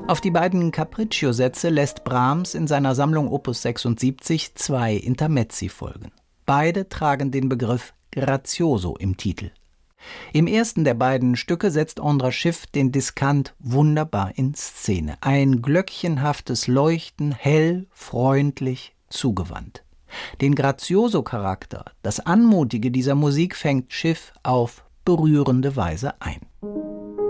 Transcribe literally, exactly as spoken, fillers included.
Auf die beiden Capriccio-Sätze lässt Brahms in seiner Sammlung Opus sechsundsiebzig zwei Intermezzi folgen. Beide tragen den Begriff Grazioso im Titel. Im ersten der beiden Stücke setzt Andras Schiff den Diskant wunderbar in Szene. Ein glöckchenhaftes Leuchten, hell, freundlich, zugewandt. Den Grazioso-Charakter, das Anmutige dieser Musik fängt Schiff auf berührende Weise ein.